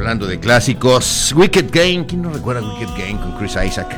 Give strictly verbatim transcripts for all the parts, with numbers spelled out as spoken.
hablando de clásicos, Wicked Game, ¿quién no recuerda Wicked Game con Chris Isaak?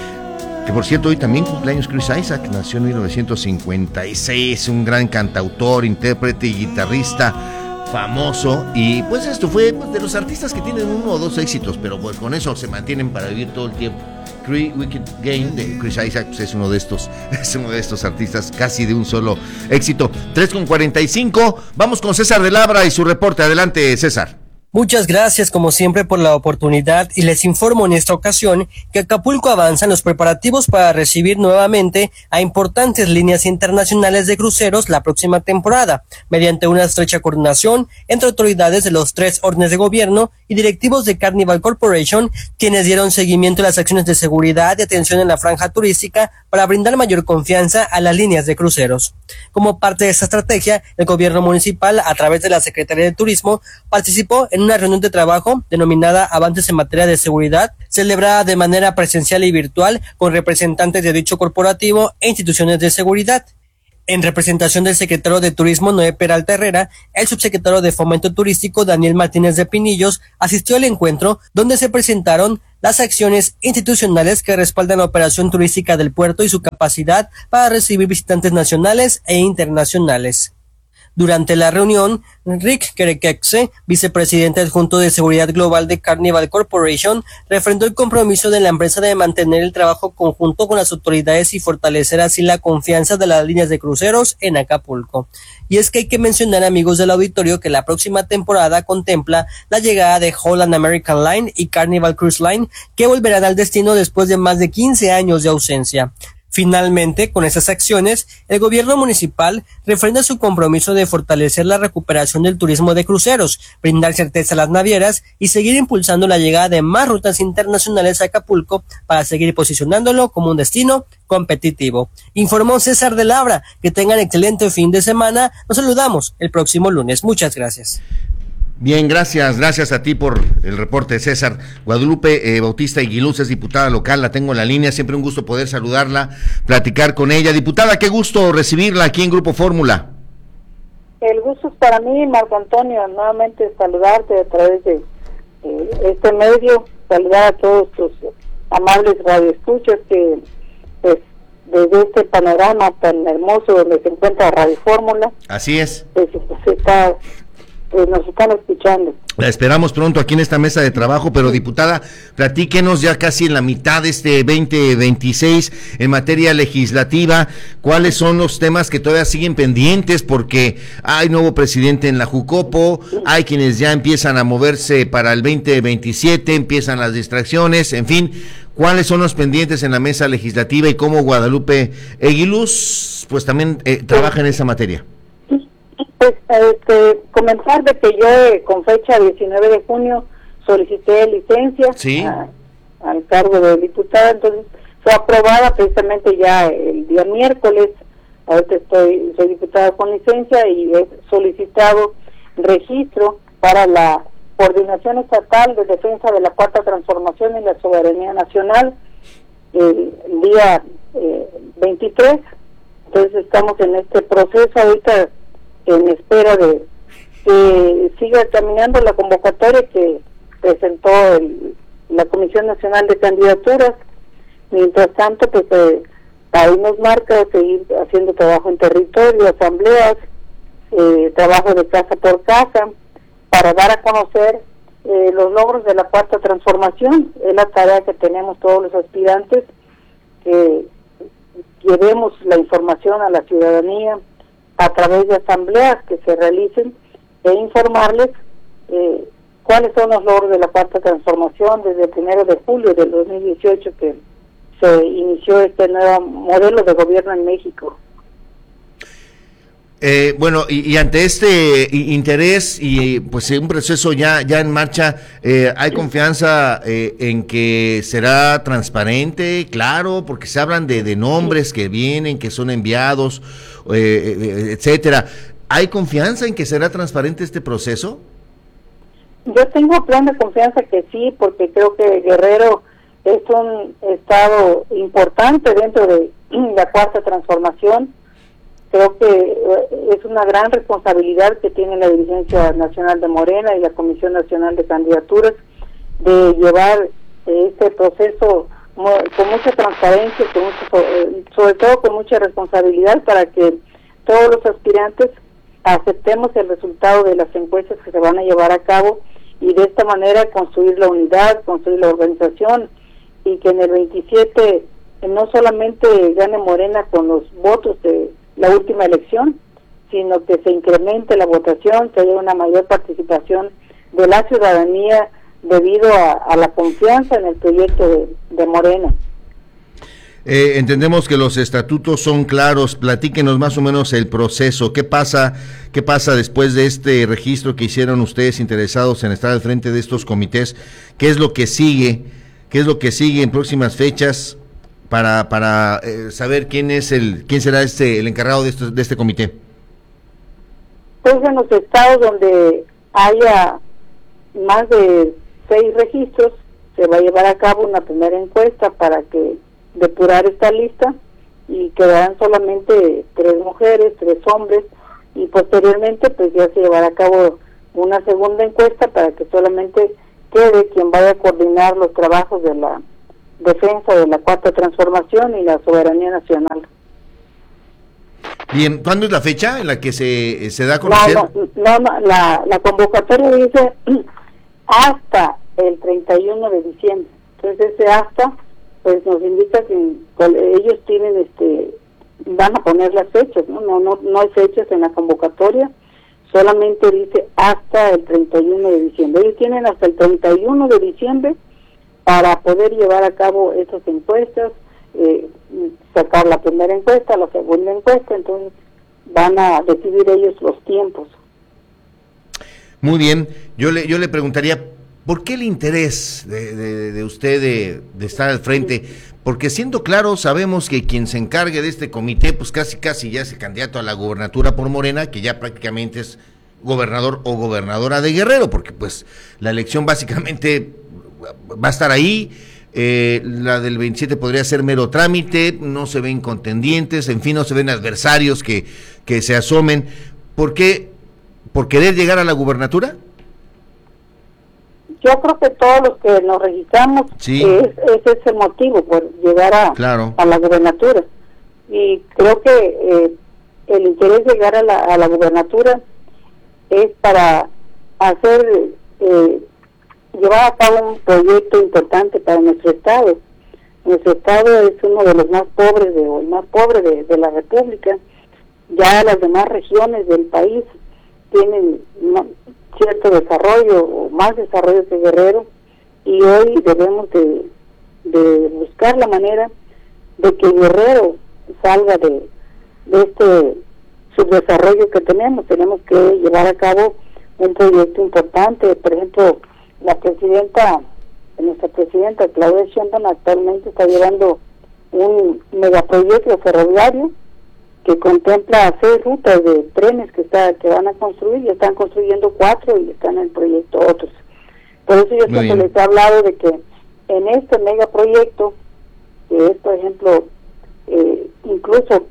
Que por cierto, hoy también cumpleaños Chris Isaak, nació en mil novecientos cincuenta y seis, un gran cantautor, intérprete y guitarrista famoso, y pues esto fue pues, de los artistas que tienen uno o dos éxitos, pero pues con eso se mantienen para vivir todo el tiempo. Chris Wicked Game de Chris Isaak pues, es uno de estos, es uno de estos artistas casi de un solo éxito. tres con cuarenta y cinco, vamos con César de Labra y su reporte. Adelante, César. Muchas gracias como siempre por la oportunidad y les informo en esta ocasión que Acapulco avanza en los preparativos para recibir nuevamente a importantes líneas internacionales de cruceros la próxima temporada, mediante una estrecha coordinación entre autoridades de los tres órdenes de gobierno y directivos de Carnival Corporation, quienes dieron seguimiento a las acciones de seguridad y atención en la franja turística para brindar mayor confianza a las líneas de cruceros. Como parte de esta estrategia, el gobierno municipal, a través de la Secretaría de Turismo, participó en una reunión de trabajo denominada Avances en materia de seguridad, celebrada de manera presencial y virtual con representantes de dicho corporativo e instituciones de seguridad. En representación del secretario de Turismo Noé Peralta Herrera, el subsecretario de Fomento Turístico Daniel Martínez de Pinillos asistió al encuentro donde se presentaron las acciones institucionales que respaldan la operación turística del puerto y su capacidad para recibir visitantes nacionales e internacionales. Durante la reunión, Rick Kerekexe, vicepresidente adjunto de Seguridad Global de Carnival Corporation, refrendó el compromiso de la empresa de mantener el trabajo conjunto con las autoridades y fortalecer así la confianza de las líneas de cruceros en Acapulco. Y es que hay que mencionar, amigos del auditorio, que la próxima temporada contempla la llegada de Holland American Line y Carnival Cruise Line, que volverán al destino después de más de quince años de ausencia. Finalmente, con esas acciones, el gobierno municipal refrenda su compromiso de fortalecer la recuperación del turismo de cruceros, brindar certeza a las navieras y seguir impulsando la llegada de más rutas internacionales a Acapulco para seguir posicionándolo como un destino competitivo. Informó César de Labra. Que tengan excelente fin de semana. Nos saludamos el próximo lunes. Muchas gracias. Bien, gracias, gracias a ti por el reporte, César. Guadalupe eh, Bautista Aguiluz es diputada local, la tengo en la línea, siempre un gusto poder saludarla, platicar con ella. Diputada, qué gusto recibirla aquí en Grupo Fórmula. El gusto es para mí, Marco Antonio, nuevamente saludarte a través de eh, este medio, saludar a todos tus amables radioescuchas que pues desde este panorama tan hermoso donde se encuentra Radio Fórmula. Así es. Pues, se está... Pues nos están escuchando. La esperamos pronto aquí en esta mesa de trabajo, pero diputada, platíquenos ya casi en la mitad de este veinte veintiséis en materia legislativa, ¿cuáles son los temas que todavía siguen pendientes? Porque hay nuevo presidente en la Jucopo, hay quienes ya empiezan a moverse para el veinte veintisiete, empiezan las distracciones, en fin, ¿cuáles son los pendientes en la mesa legislativa y cómo Guadalupe Aguiluz pues también eh, trabaja en esa materia? Pues este, comenzar de que yo eh, con fecha diecinueve de junio solicité licencia ¿Sí? a, al cargo de diputada, entonces fue aprobada precisamente ya el día miércoles. Ahorita estoy soy diputada con licencia y he solicitado registro para la Coordinación Estatal de Defensa de la Cuarta Transformación y la Soberanía Nacional el, el día eh, veintitrés. Entonces estamos en este proceso ahorita en espera de que siga caminando la convocatoria que presentó el, la Comisión Nacional de Candidaturas. Mientras tanto, pues eh, ahí nos marca seguir haciendo trabajo en territorio, asambleas, eh, trabajo de casa por casa, para dar a conocer eh, los logros de la Cuarta Transformación. Es la tarea que tenemos todos los aspirantes, que llevemos la información a la ciudadanía a través de asambleas que se realicen e informarles eh, cuáles son los logros de la Cuarta Transformación desde el primero de julio del dos mil dieciocho que se inició este nuevo modelo de gobierno en México. Eh, bueno, y, y ante este interés y pues un proceso ya ya en marcha, eh, ¿hay confianza eh, en que será transparente, claro? Porque se hablan de, de nombres que vienen, que son enviados, eh, etcétera. ¿Hay confianza en que será transparente este proceso? Yo tengo plena confianza que sí, porque creo que Guerrero es un estado importante dentro de la Cuarta Transformación. creo que eh, es una gran responsabilidad que tiene la Dirigencia Nacional de Morena y la Comisión Nacional de Candidaturas de llevar eh, este proceso mo- con mucha transparencia, con mucho, eh, sobre todo con mucha responsabilidad, para que todos los aspirantes aceptemos el resultado de las encuestas que se van a llevar a cabo y de esta manera construir la unidad, construir la organización, y que en el veintisiete no solamente gane Morena con los votos de la última elección, sino que se incremente la votación, que haya una mayor participación de la ciudadanía debido a, a la confianza en el proyecto de, de Morena. Eh, entendemos que los estatutos son claros. Platíquenos más o menos el proceso. ¿Qué pasa, qué pasa después de este registro que hicieron ustedes interesados en estar al frente de estos comités? ¿Qué es lo que sigue? ¿Qué es lo que sigue en próximas fechas para para eh, saber quién es el quién será este el encargado de este, de este comité? Pues en los estados donde haya más de seis registros, se va a llevar a cabo una primera encuesta para que depurar esta lista, y quedarán solamente tres mujeres, tres hombres, y posteriormente pues ya se llevará a cabo una segunda encuesta para que solamente quede quien vaya a coordinar los trabajos de la defensa de la Cuarta Transformación y la soberanía nacional. Bien, ¿cuándo es la fecha en la que se, se da a conocer? No, no, no, no, la, la convocatoria dice hasta el treinta y uno de diciembre. Entonces ese hasta pues nos indica que ellos tienen este van a poner las fechas, ¿no? No, no, no hay fechas en la convocatoria, solamente dice hasta el treinta y uno de diciembre. Ellos tienen hasta el treinta y uno de diciembre para poder llevar a cabo esas encuestas, eh, sacar la primera encuesta, la segunda encuesta, entonces van a decidir ellos los tiempos. Muy bien, yo le yo le preguntaría, ¿por qué el interés de, de, de usted de, de estar al frente? Porque siendo claro, sabemos que quien se encargue de este comité, pues casi casi ya es el candidato a la gubernatura por Morena, que ya prácticamente es gobernador o gobernadora de Guerrero, porque pues la elección básicamente va a estar ahí, eh, la del veintisiete podría ser mero trámite, no se ven contendientes, en fin, no se ven adversarios que, que se asomen. ¿Por qué? ¿Por querer llegar a la gubernatura? Yo creo que todos los que nos registramos, sí. es, ese es el motivo, por llegar a, claro. a la gubernatura. Y creo que eh, el interés de llegar a la, a la gubernatura es para hacer, eh, llevar a cabo un proyecto importante para nuestro estado. Nuestro estado es uno de los más pobres, de, o el más pobre de, de la República. Ya las demás regiones del país tienen una, cierto desarrollo o más desarrollo que Guerrero, y hoy debemos de, de buscar la manera de que Guerrero salga de, de este subdesarrollo que tenemos. Tenemos que llevar a cabo un proyecto importante. Por ejemplo, la presidenta, nuestra presidenta Claudia Sheinbaum actualmente está llevando un megaproyecto ferroviario que contempla seis rutas de trenes que está que van a construir, ya están construyendo cuatro y están en el proyecto otros. Por eso yo siempre les he hablado de que en este megaproyecto, que es por ejemplo, eh, incluso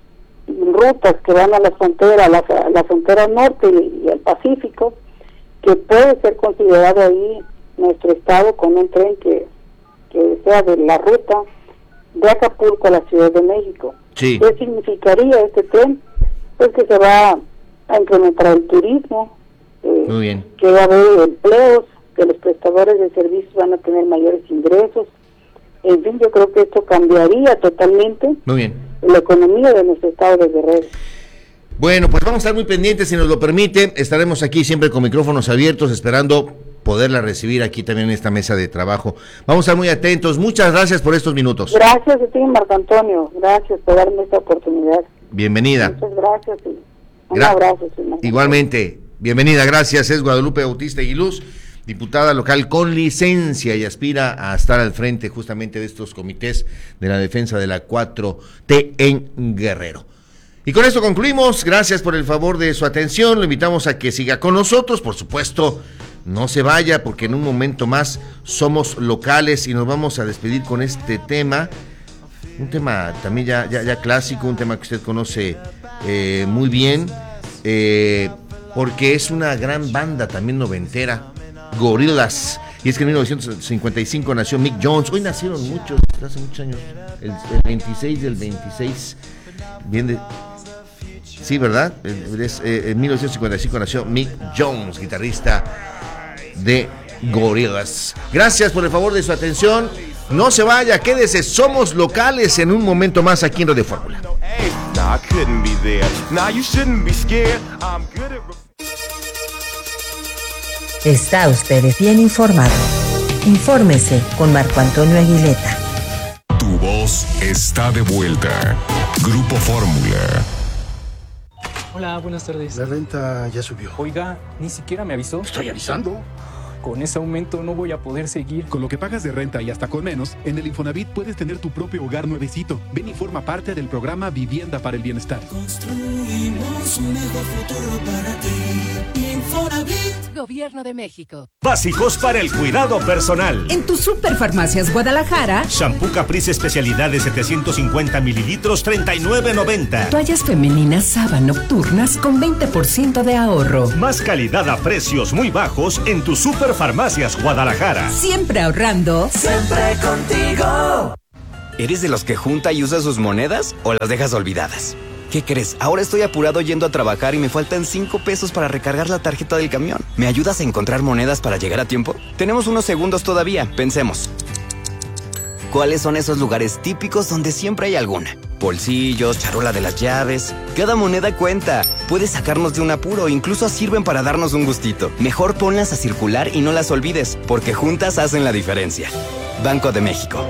rutas que van a la frontera, a la, a la frontera norte y, y al Pacífico, que puede ser considerado ahí nuestro estado con un tren que, que sea de la ruta de Acapulco a la Ciudad de México. Sí. ¿Qué significaría este tren? Pues que se va a incrementar el turismo, eh, Muy bien. que va a haber empleos, que los prestadores de servicios van a tener mayores ingresos. En fin, yo creo que esto cambiaría totalmente Muy bien. la economía de nuestro estado de Guerrero. Bueno, pues vamos a estar muy pendientes, si nos lo permite. Estaremos aquí siempre con micrófonos abiertos, esperando poderla recibir aquí también en esta mesa de trabajo. Vamos a estar muy atentos. Muchas gracias por estos minutos. Gracias a ti, Marco Antonio. Gracias por darme esta oportunidad. Bienvenida. Muchas gracias. Y un Gra- abrazo. Señor. Igualmente, bienvenida, gracias. Es Guadalupe Bautista Aguiluz, diputada local con licencia, y aspira a estar al frente justamente de estos comités de la defensa de la cuatro T en Guerrero. Y con esto concluimos. Gracias por el favor de su atención. Lo invitamos a que siga con nosotros. Por supuesto, no se vaya, porque en un momento más somos locales y nos vamos a despedir con este tema. Un tema también ya, ya, ya clásico, un tema que usted conoce eh, muy bien, eh, porque es una gran banda también noventera, Gorillaz. Y es que en mil novecientos cincuenta y cinco nació Mick Jones. Hoy nacieron muchos, hace muchos años. El, el veintiséis del veintiséis. Bien de. Sí, ¿verdad? Es, eh, en mil novecientos cincuenta y cinco nació Mick Jones, guitarrista de Gorillaz. Gracias por el favor de su atención. No se vaya, quédese. Somos locales en un momento más aquí en Radio Fórmula. Está usted bien informado. Infórmese con Marco Antonio Aguileta. Tu voz está de vuelta. Grupo Fórmula. Hola, buenas tardes. La renta ya subió. Oiga, ni siquiera me avisó. Estoy avisando. Con ese aumento no voy a poder seguir. Con lo que pagas de renta y hasta con menos, en el Infonavit puedes tener tu propio hogar nuevecito. Ven y forma parte del programa Vivienda para el Bienestar. Construimos un mejor futuro para ti. Infonavit. Gobierno de México. Básicos para el cuidado personal. En tu Superfarmacias Guadalajara. Shampoo Caprice especialidad de setecientos cincuenta mililitros, treinta y nueve noventa. Toallas femeninas Saba nocturnas con veinte por ciento de ahorro. Más calidad a precios muy bajos en tu Superfarmacias Guadalajara. Siempre ahorrando. Siempre contigo. ¿Eres de los que junta y usa sus monedas o las dejas olvidadas? ¿Qué crees? Ahora estoy apurado yendo a trabajar y me faltan cinco pesos para recargar la tarjeta del camión. ¿Me ayudas a encontrar monedas para llegar a tiempo? Tenemos unos segundos todavía, pensemos. ¿Cuáles son esos lugares típicos donde siempre hay alguna? Bolsillos, charola de las llaves. Cada moneda cuenta. Puede sacarnos de un apuro, incluso sirven para darnos un gustito. Mejor ponlas a circular y no las olvides, porque juntas hacen la diferencia. Banco de México.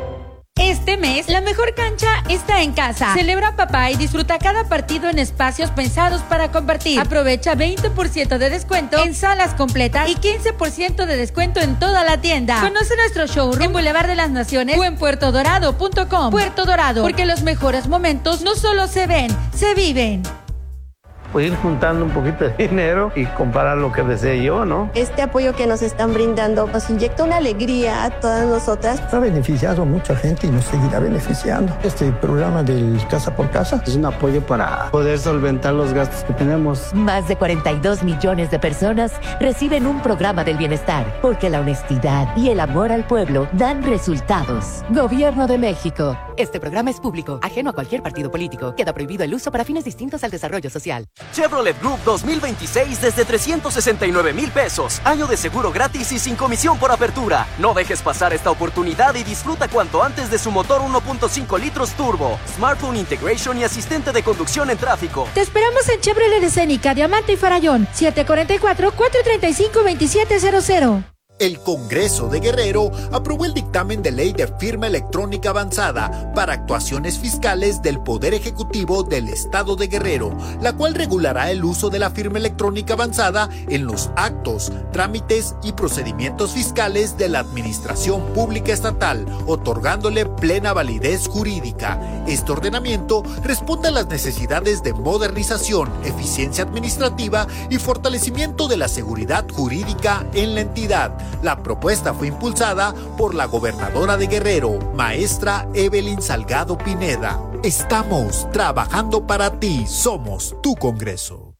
Este mes, la mejor cancha está en casa. Celebra papá y disfruta cada partido en espacios pensados para compartir. Aprovecha veinte por ciento de descuento en salas completas y quince por ciento de descuento en toda la tienda. Conoce nuestro showroom en Boulevard de las Naciones o en puerto dorado punto com. Puerto Dorado, porque los mejores momentos no solo se ven, se viven. Pues ir juntando un poquito de dinero y comparar lo que desee yo, ¿no? Este apoyo que nos están brindando nos inyecta una alegría a todas nosotras. Ha beneficiado a mucha gente y nos seguirá beneficiando. Este programa del Casa por Casa es un apoyo para poder solventar los gastos que tenemos. Más de cuarenta y dos millones de personas reciben un programa del bienestar, porque la honestidad y el amor al pueblo dan resultados. Gobierno de México. Este programa es público, ajeno a cualquier partido político. Queda prohibido el uso para fines distintos al desarrollo social. Chevrolet Group dos mil veintiséis desde trescientos sesenta y nueve mil pesos. Año de seguro gratis y sin comisión por apertura. No dejes pasar esta oportunidad y disfruta cuanto antes de su motor uno punto cinco litros turbo, smartphone integration y asistente de conducción en tráfico. Te esperamos en Chevrolet Escénica, Diamante y Farallón. siete cuatro cuatro, cuatro tres cinco, dos siete cero cero. El Congreso de Guerrero aprobó el dictamen de ley de firma electrónica avanzada para actuaciones fiscales del Poder Ejecutivo del Estado de Guerrero, la cual regulará el uso de la firma electrónica avanzada en los actos, trámites y procedimientos fiscales de la Administración Pública Estatal, otorgándole plena validez jurídica. Este ordenamiento responde a las necesidades de modernización, eficiencia administrativa y fortalecimiento de la seguridad jurídica en la entidad. La propuesta fue impulsada por la gobernadora de Guerrero, maestra Evelyn Salgado Pineda. Estamos trabajando para ti, somos tu Congreso.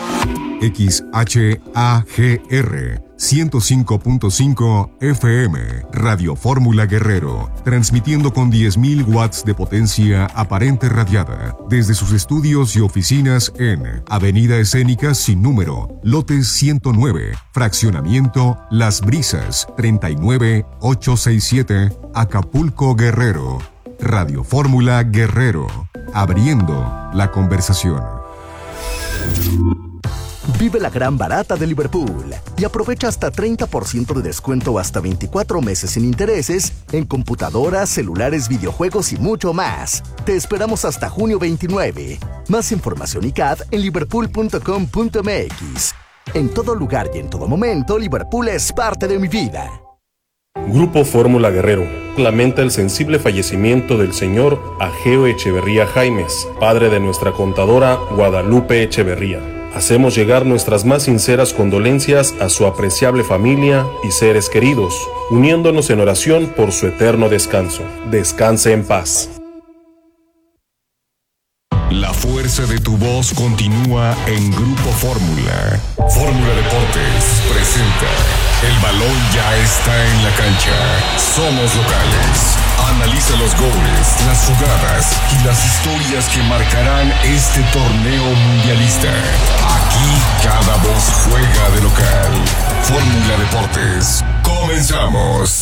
X H A G R ciento cinco punto cinco F M, Radio Fórmula Guerrero, transmitiendo con diez mil watts de potencia aparente radiada, desde sus estudios y oficinas en Avenida Escénica sin número, lote ciento nueve, fraccionamiento Las Brisas, treinta y nueve ochocientos sesenta y siete, Acapulco, Guerrero. Radio Fórmula Guerrero, abriendo la conversación. Vive la gran barata de Liverpool y aprovecha hasta treinta por ciento de descuento hasta veinticuatro meses sin intereses en computadoras, celulares, videojuegos y mucho más. Te esperamos hasta junio veintinueve. Más información y C A D en liverpool punto com punto m x. En todo lugar y en todo momento, Liverpool es parte de mi vida. Grupo Fórmula Guerrero lamenta el sensible fallecimiento del señor Ageo Echeverría Jaimes, padre de nuestra contadora Guadalupe Echeverría. Hacemos llegar nuestras más sinceras condolencias a su apreciable familia y seres queridos, uniéndonos en oración por su eterno descanso. Descanse en paz. La fuerza fuerza de tu voz continúa en Grupo Fórmula. Fórmula Deportes presenta. El balón ya está en la cancha. Somos locales. Analiza los goles, las jugadas y las historias que marcarán este torneo mundialista. Aquí cada voz juega de local. Fórmula Deportes. Comenzamos.